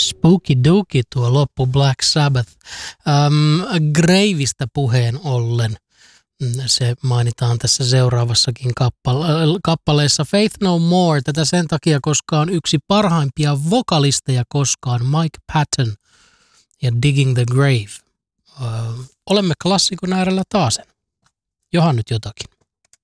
Spooky Dookie tuo loppu Black Sabbath. Graveista puheen ollen. Se mainitaan tässä seuraavassakin kappaleessa. Faith No More. Tätä sen takia, koska on yksi parhaimpia vokalisteja koskaan. Mike Patton ja Digging the Grave. Olemme klassikon äärellä taasen. Johan nyt jotakin.